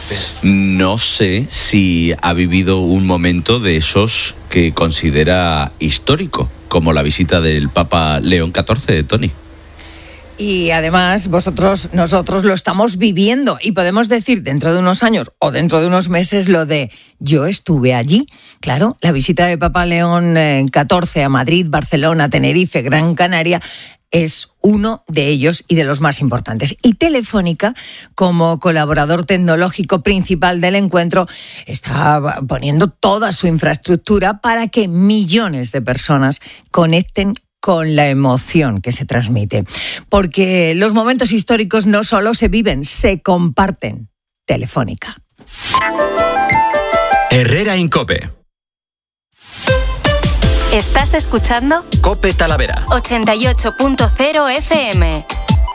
No sé si ha vivido un momento de esos que considera histórico, como la visita del Papa León XIV, Tony. Y además nosotros lo estamos viviendo y podemos decir dentro de unos años o dentro de unos meses lo de yo estuve allí. Claro, la visita de Papa León XIV a Madrid, Barcelona, Tenerife, Gran Canaria es uno de ellos y de los más importantes. Y Telefónica, como colaborador tecnológico principal del encuentro, está poniendo toda su infraestructura para que millones de personas conecten con la emoción que se transmite. Porque los momentos históricos no solo se viven, se comparten. Telefónica. Herrera en COPE. ¿Estás escuchando? COPE Talavera. 88.0 FM.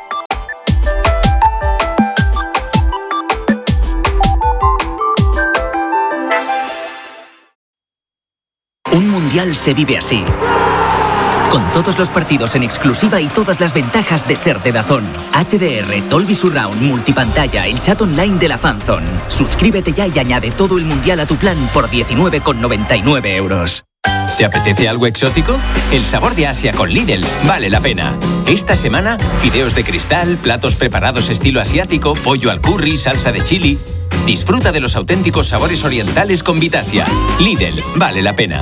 Un mundial se vive así. Con todos los partidos en exclusiva y todas las ventajas de ser de DAZN. HDR, Dolby Surround, multipantalla, el chat online de la Fanzone. Suscríbete ya y añade todo el mundial a tu plan por 19,99 €. ¿Te apetece algo exótico? El sabor de Asia con Lidl vale la pena. Esta semana, fideos de cristal, platos preparados estilo asiático, pollo al curry, salsa de chili. Disfruta de los auténticos sabores orientales con Vitasia. Lidl vale la pena.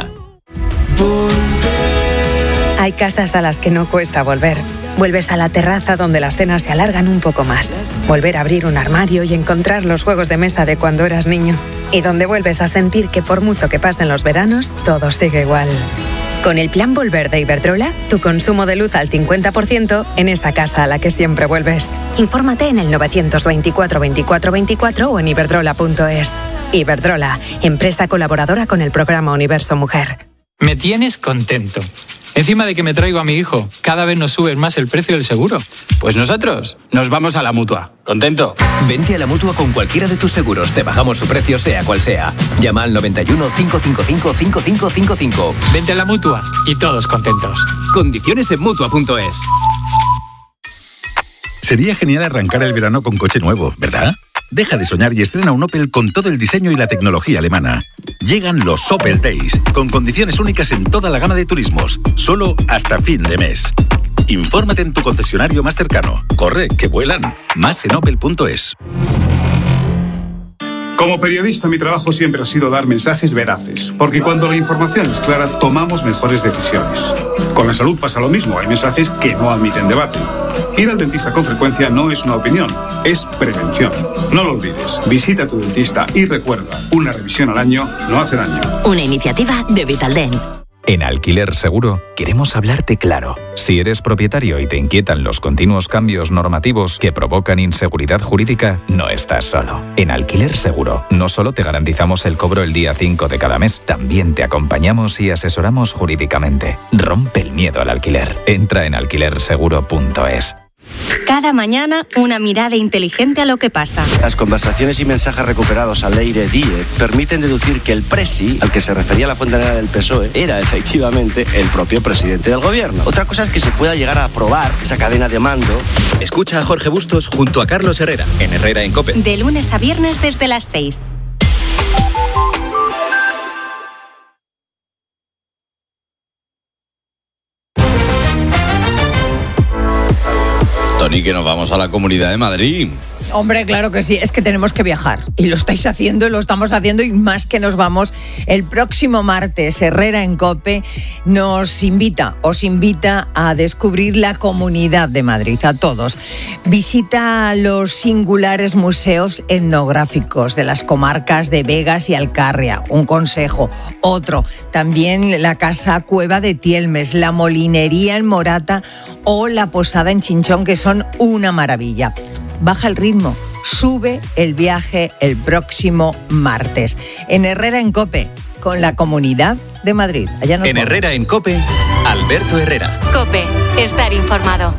Hay casas a las que no cuesta volver. Vuelves a la terraza donde las cenas se alargan un poco más. Volver a abrir un armario y encontrar los juegos de mesa de cuando eras niño. Y donde vuelves a sentir que por mucho que pasen los veranos, todo sigue igual. Con el Plan Volver de Iberdrola, tu consumo de luz al 50% en esa casa a la que siempre vuelves. Infórmate en el 924 24 24 o en iberdrola.es. Iberdrola, empresa colaboradora con el programa Universo Mujer. Me tienes contento. Encima de que me traigo a mi hijo, cada vez nos sube más el precio del seguro. Pues nosotros nos vamos a la Mutua. ¿Contento? Vente a la Mutua con cualquiera de tus seguros. Te bajamos su precio sea cual sea. Llama al 91 555 5555. Vente a la Mutua y todos contentos. Condiciones en Mutua.es. Sería genial arrancar el verano con coche nuevo, ¿verdad? Deja de soñar y estrena un Opel con todo el diseño y la tecnología alemana. Llegan los Opel Days, con condiciones únicas en toda la gama de turismos, solo hasta fin de mes. Infórmate en tu concesionario más cercano. Corre, que vuelan. Más en opel.es. Como periodista, mi trabajo siempre ha sido dar mensajes veraces, porque cuando la información es clara, tomamos mejores decisiones. Con la salud pasa lo mismo, hay mensajes que no admiten debate. Ir al dentista con frecuencia no es una opinión, es prevención. No lo olvides, visita a tu dentista y recuerda, una revisión al año no hace daño. Una iniciativa de Vitaldent. En Alquiler Seguro queremos hablarte claro. Si eres propietario y te inquietan los continuos cambios normativos que provocan inseguridad jurídica, no estás solo. En Alquiler Seguro no solo te garantizamos el cobro el día 5 de cada mes, también te acompañamos y asesoramos jurídicamente. Rompe el miedo al alquiler. Entra en alquilerseguro.es. Cada mañana, una mirada inteligente a lo que pasa. Las conversaciones y mensajes recuperados al Leire 10 permiten deducir que el presi, al que se refería la fontanera del PSOE, era efectivamente el propio presidente del gobierno. Otra cosa es que se pueda llegar a aprobar esa cadena de mando. Escucha a Jorge Bustos junto a Carlos Herrera, en Herrera en COPE. De lunes a viernes desde las 6. Tony, que nos vamos a la Comunidad de Madrid. Hombre, claro que sí, es que tenemos que viajar y lo estáis haciendo y lo estamos haciendo y más que nos vamos el próximo martes. Herrera en COPE os invita a descubrir la Comunidad de Madrid, a todos. Visita los singulares museos etnográficos de las comarcas de Begas y Alcarria, un consejo. Otro, también la Casa Cueva de Tielmes, la Molinería en Morata o la Posada en Chinchón, que son una maravilla. Baja el ritmo, sube el viaje el próximo martes. En Herrera en COPE, con la Comunidad de Madrid. Allá nos en vamos. Herrera en COPE, Alberto Herrera. COPE, estar informado.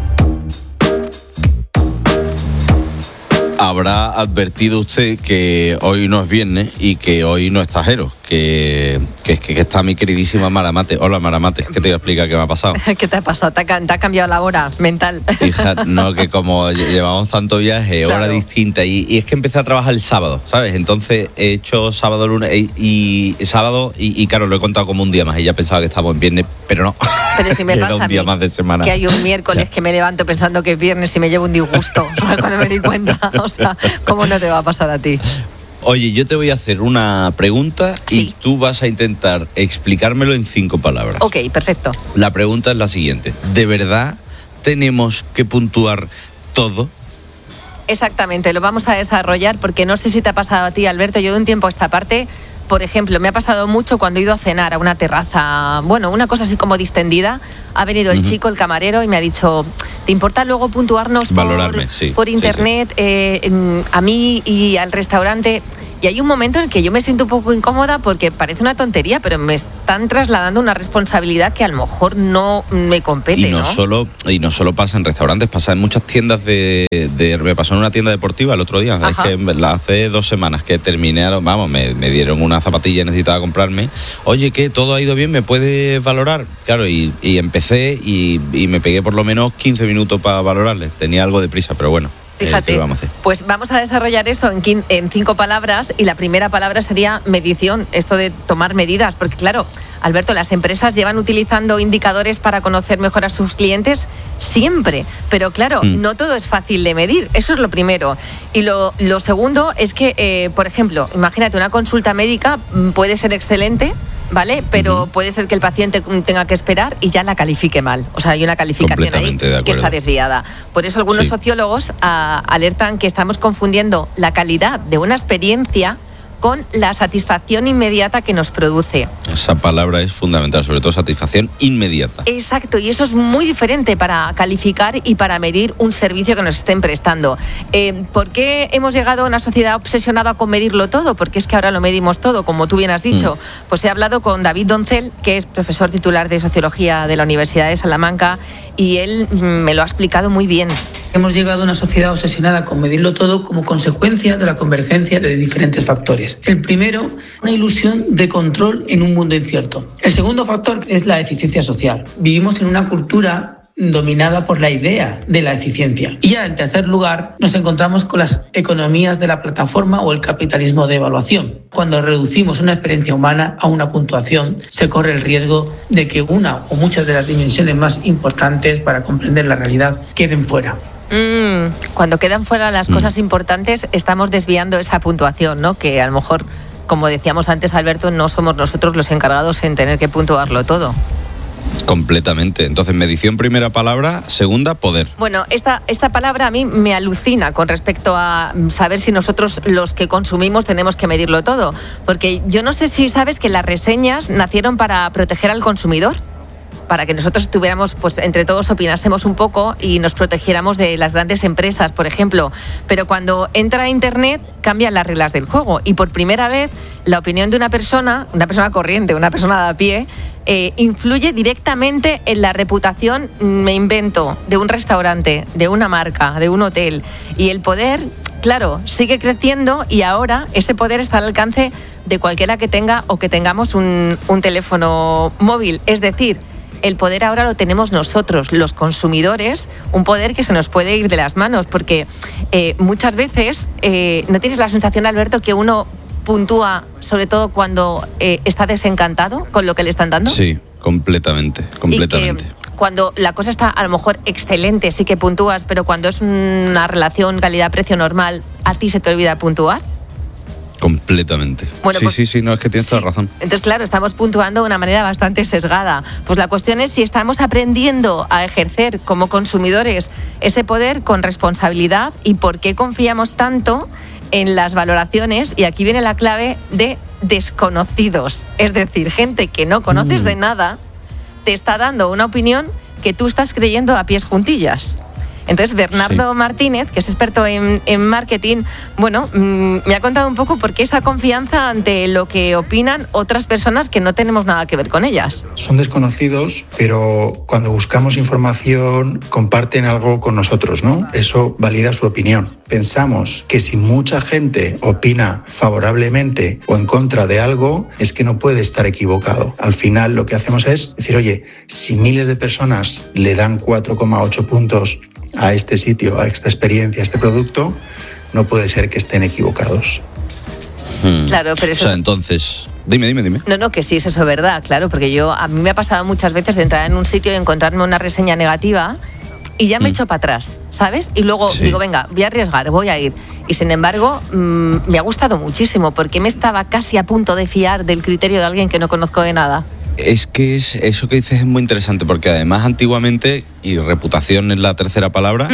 Habrá advertido usted que hoy no es viernes y que hoy no es tajero, que está mi queridísima Maramate. Hola, Maramate, ¿qué te voy a explicar qué me ha pasado? ¿Qué te ha pasado? ¿Te ha cambiado la hora mental? Hija, no, que como llevamos tanto viaje, Claro. hora distinta, y es que empecé a trabajar el sábado, ¿sabes? Entonces he hecho sábado, lunes y sábado, y claro, lo he contado como un día más, y ya pensaba que estábamos en viernes, pero no. Pero si me Queda pasa un a día mí, más de semana. que hay un miércoles que me levanto pensando que es viernes y me llevo un disgusto, o sea, cuando me di cuenta, o sea, ¿cómo no te va a pasar a ti? Oye, yo te voy a hacer una pregunta y tú vas a intentar explicármelo en 5 palabras. Ok, perfecto. La pregunta es la siguiente. ¿De verdad tenemos que puntuar todo? Exactamente, lo vamos a desarrollar porque no sé si te ha pasado a ti, Alberto, yo de un tiempo a esta parte, por ejemplo, me ha pasado mucho cuando he ido a cenar a una terraza, bueno, una cosa así como distendida, ha venido el chico, el camarero, y me ha dicho, ¿te importa luego puntuarnos Valorarme, sí, por internet a mí y al restaurante? Y hay un momento en el que yo me siento un poco incómoda porque parece una tontería, pero me están trasladando una responsabilidad que a lo mejor no me compete, Y no solo pasa en restaurantes, pasa en muchas tiendas me pasó en una tienda deportiva el otro día. Ajá. Es que hace 2 semanas que terminé, me dieron una zapatilla, necesitaba comprarme. Oye, ¿qué? ¿Todo ha ido bien? ¿Me puedes valorar? Claro, y empecé y me pegué por lo menos 15 minutos para valorarles. Tenía algo de prisa, pero bueno. Fíjate, ¿qué vamos a hacer? pues vamos a desarrollar eso en 5 palabras, y la primera palabra sería medición, esto de tomar medidas, porque claro, Alberto, las empresas llevan utilizando indicadores para conocer mejor a sus clientes siempre, pero claro, no todo es fácil de medir, eso es lo primero. Y lo segundo es que, por ejemplo, imagínate, una consulta médica puede ser excelente, ¿vale? Pero puede ser que el paciente tenga que esperar y ya la califique mal. O sea, hay una calificación ahí Completamente de acuerdo. que está desviada. Por eso algunos sociólogos alertan que estamos confundiendo la calidad de una experiencia con la satisfacción inmediata que nos produce. Esa palabra es fundamental, sobre todo satisfacción inmediata. Exacto, y eso es muy diferente para calificar y para medir un servicio que nos estén prestando. ¿Por qué hemos llegado a una sociedad obsesionada con medirlo todo? Porque es que ahora lo medimos todo, como tú bien has dicho. Pues he hablado con David Doncel, que es profesor titular de Sociología de la Universidad de Salamanca, y él me lo ha explicado muy bien. Hemos llegado a una sociedad obsesionada con medirlo todo como consecuencia de la convergencia de diferentes factores. El primero, una ilusión de control en un mundo incierto. El segundo factor es la eficiencia social. Vivimos en una cultura dominada por la idea de la eficiencia. Y ya en tercer lugar, nos encontramos con las economías de la plataforma o el capitalismo de evaluación. Cuando reducimos una experiencia humana a una puntuación, se corre el riesgo de que una o muchas de las dimensiones más importantes para comprender la realidad queden fuera. Cuando quedan fuera las cosas importantes, estamos desviando esa puntuación, ¿no? Que a lo mejor, como decíamos antes, Alberto, no somos nosotros los encargados en tener que puntuarlo todo. Completamente. Entonces, medición, primera palabra. Segunda, poder. Bueno, esta palabra a mí me alucina con respecto a saber si nosotros, los que consumimos, tenemos que medirlo todo. Porque yo no sé si sabes que las reseñas nacieron para proteger al consumidor, para que nosotros estuviéramos, pues entre todos opinásemos un poco y nos protegiéramos de las grandes empresas, por ejemplo. Pero cuando entra a Internet, cambian las reglas del juego, y por primera vez la opinión de una persona corriente, una persona de a pie, influye directamente en la reputación, me invento, de un restaurante, de una marca, de un hotel. Y el poder, claro, sigue creciendo, y ahora ese poder está al alcance de cualquiera que tenga o que tengamos un teléfono móvil. Es decir, el poder ahora lo tenemos nosotros, los consumidores, un poder que se nos puede ir de las manos, porque muchas veces, ¿no tienes la sensación, Alberto, que uno puntúa sobre todo cuando está desencantado con lo que le están dando? Sí, completamente. Y que cuando la cosa está a lo mejor excelente, sí que puntúas, pero cuando es una relación calidad-precio normal, ¿a ti se te olvida puntuar? Completamente. Bueno, pues, sí, no, es que tienes toda razón. Entonces, claro, estamos puntuando de una manera bastante sesgada. Pues la cuestión es si estamos aprendiendo a ejercer como consumidores ese poder con responsabilidad, y por qué confiamos tanto en las valoraciones, y aquí viene la clave, de desconocidos. Es decir, gente que no conoces de nada te está dando una opinión que tú estás creyendo a pies juntillas. Entonces, Bernardo Martínez, que es experto en marketing, bueno, me ha contado un poco por qué esa confianza ante lo que opinan otras personas que no tenemos nada que ver con ellas. Son desconocidos, pero cuando buscamos información comparten algo con nosotros, ¿no? Eso valida su opinión. Pensamos que si mucha gente opina favorablemente o en contra de algo, es que no puede estar equivocado. Al final lo que hacemos es decir, oye, si miles de personas le dan 4,8 puntos a este sitio, a esta experiencia, a este producto, no puede ser que estén equivocados. Claro, pero eso... O sea, entonces... Dime. No, que sí, es eso verdad, claro, porque a mí me ha pasado muchas veces de entrar en un sitio y encontrarme una reseña negativa y ya me echo para atrás, ¿sabes? Y luego digo, venga, voy a arriesgar, voy a ir. Y sin embargo, me ha gustado muchísimo porque me estaba casi a punto de fiar del criterio de alguien que no conozco de nada. Es que eso que dices es muy interesante porque además antiguamente, y reputación es la tercera palabra,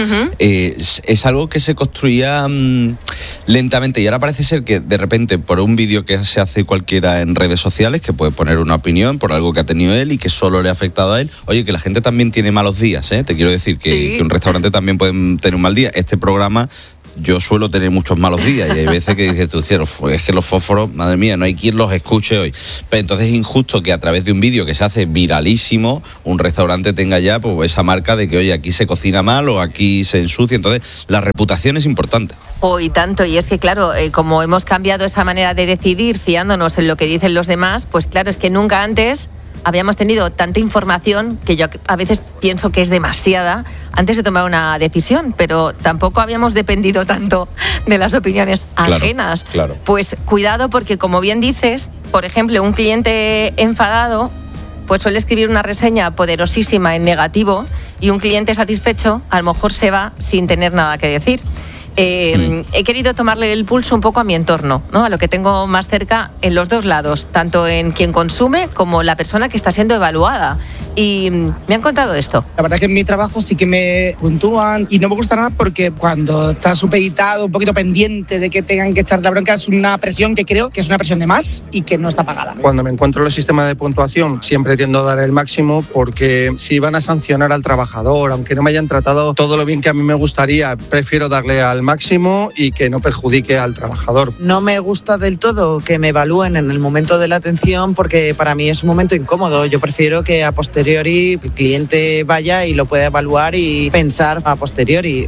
es algo que se construía lentamente y ahora parece ser que de repente por un vídeo que se hace cualquiera en redes sociales, que puede poner una opinión por algo que ha tenido él y que solo le ha afectado a él, oye, que la gente también tiene malos días, ¿eh? Te quiero decir que un restaurante también puede tener un mal día. Este programa... Yo suelo tener muchos malos días y hay veces que dices tú, es que los fósforos, madre mía, no hay quien los escuche hoy. Pero entonces es injusto que a través de un vídeo que se hace viralísimo, un restaurante tenga ya pues esa marca de que, oye, aquí se cocina mal o aquí se ensucia. Entonces, la reputación es importante. Y tanto, y es que claro, como hemos cambiado esa manera de decidir fiándonos en lo que dicen los demás, pues claro, es que nunca antes habíamos tenido tanta información, que yo a veces pienso que es demasiada, antes de tomar una decisión, pero tampoco habíamos dependido tanto de las opiniones ajenas. Claro. Pues cuidado, porque como bien dices, por ejemplo, un cliente enfadado pues suele escribir una reseña poderosísima en negativo y un cliente satisfecho a lo mejor se va sin tener nada que decir. He querido tomarle el pulso un poco a mi entorno, ¿no? A lo que tengo más cerca en los dos lados, tanto en quien consume como la persona que está siendo evaluada. Y me han contado esto. La verdad es que en mi trabajo sí que me puntúan y no me gusta nada porque cuando estás supeditado, un poquito pendiente de que tengan que echar la bronca, es una presión que creo que es una presión de más y que no está pagada. Cuando me encuentro en el sistema de puntuación siempre tiendo a dar el máximo porque si van a sancionar al trabajador, aunque no me hayan tratado todo lo bien que a mí me gustaría, prefiero darle al máximo y que no perjudique al trabajador. No me gusta del todo que me evalúen en el momento de la atención porque para mí es un momento incómodo. Yo prefiero que a posteriori el cliente vaya y lo pueda evaluar y pensar a posteriori.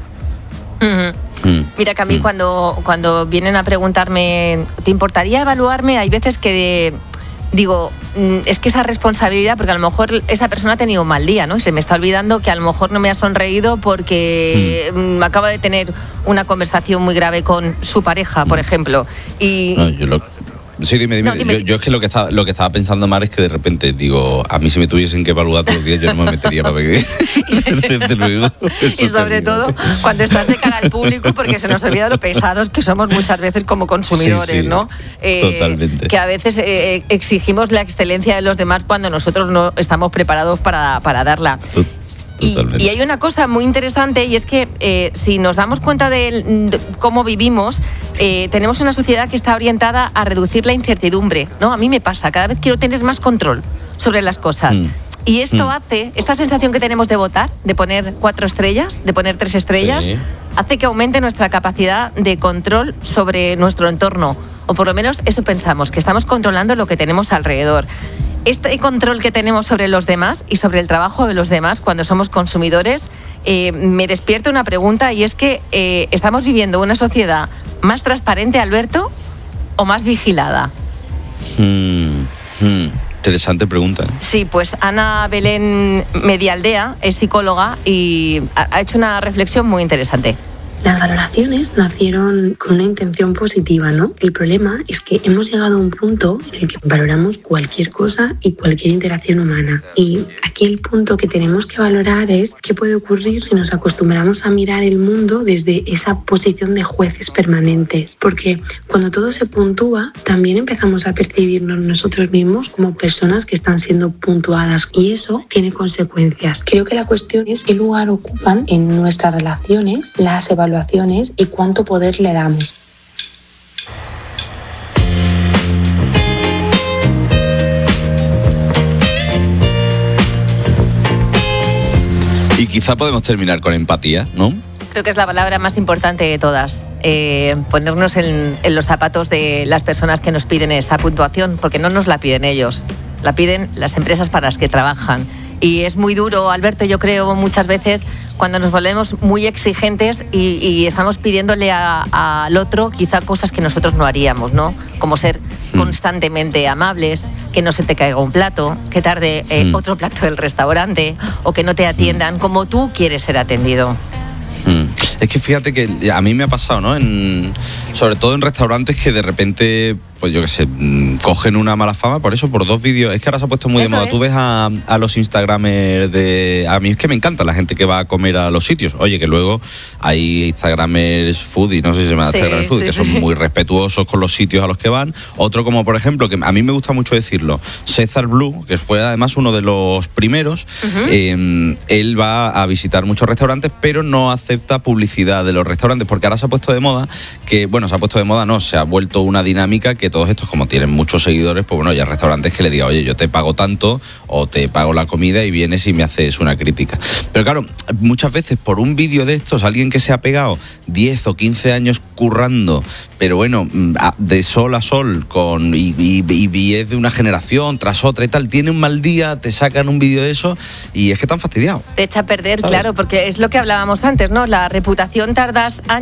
Mira que a mí cuando vienen a preguntarme, ¿te importaría evaluarme? Hay veces que digo, es que esa responsabilidad, porque a lo mejor esa persona ha tenido un mal día, ¿no? Y se me está olvidando que a lo mejor no me ha sonreído porque acaba de tener una conversación muy grave con su pareja, por ejemplo. Y... Sí, dime. Yo es que lo que estaba pensando más es que de repente digo, a mí si me tuviesen que evaluar todos los días yo no me metería para que desde luego. Y sobre todo cuando estás de cara al público, porque se nos olvida lo pesados que somos muchas veces como consumidores, sí, ¿no? Totalmente. Que a veces exigimos la excelencia de los demás cuando nosotros no estamos preparados para darla. Y hay una cosa muy interesante y es que si nos damos cuenta de cómo vivimos, tenemos una sociedad que está orientada a reducir la incertidumbre, ¿no? A mí me pasa, cada vez quiero tener más control sobre las cosas. Y esto hace, esta sensación que tenemos de votar, de poner 4 estrellas, de poner 3 estrellas, hace que aumente nuestra capacidad de control sobre nuestro entorno. O por lo menos eso pensamos, que estamos controlando lo que tenemos alrededor. Este control que tenemos sobre los demás y sobre el trabajo de los demás cuando somos consumidores me despierta una pregunta y es que ¿estamos viviendo una sociedad más transparente, Alberto, o más vigilada? Interesante pregunta. Sí, pues Ana Belén Medialdea es psicóloga y ha hecho una reflexión muy interesante. Las valoraciones nacieron con una intención positiva, ¿no? El problema es que hemos llegado a un punto en el que valoramos cualquier cosa y cualquier interacción humana. Y aquí el punto que tenemos que valorar es qué puede ocurrir si nos acostumbramos a mirar el mundo desde esa posición de jueces permanentes. Porque cuando todo se puntúa, también empezamos a percibirnos nosotros mismos como personas que están siendo puntuadas. Y eso tiene consecuencias. Creo que la cuestión es qué lugar ocupan en nuestras relaciones las evaluaciones y cuánto poder le damos. Y quizá podemos terminar con empatía, ¿no? Creo que es la palabra más importante de todas. Ponernos en los zapatos de las personas que nos piden esa puntuación, porque no nos la piden ellos, la piden las empresas para las que trabajan. Y es muy duro, Alberto, yo creo muchas veces cuando nos volvemos muy exigentes y estamos pidiéndole al otro quizá cosas que nosotros no haríamos, ¿no? Como ser constantemente amables, que no se te caiga un plato, que tarde otro plato del restaurante o que no te atiendan como tú quieres ser atendido. Es que fíjate que a mí me ha pasado, ¿no? Sobre todo en restaurantes que de repente, pues yo qué sé, cogen una mala fama por eso, por 2 vídeos. Es que ahora se ha puesto muy de moda. Tú ves a los instagramers a mí es que me encanta la gente que va a comer a los sitios. Oye, que luego hay instagramers foodie, no sé si se llama instagramers foodie, que son muy respetuosos con los sitios a los que van. Otro como, por ejemplo, que a mí me gusta mucho decirlo, César Blue, que fue además uno de los primeros. Él va a visitar muchos restaurantes, pero no acepta publicidad de los restaurantes, porque ahora se ha puesto de moda se ha vuelto una dinámica que todos estos, como tienen muchos seguidores, pues bueno, ya hay restaurantes que le digan, oye, yo te pago tanto o te pago la comida y vienes y me haces una crítica. Pero claro, muchas veces por un vídeo de estos, alguien que se ha pegado 10 o 15 años currando, pero bueno, de sol a sol, y es de una generación tras otra y tal, tiene un mal día, te sacan un vídeo de eso y es que están fastidiados. Te echa a perder, ¿sabes? claro, porque es lo que hablábamos antes, ¿no? La reputación tardas años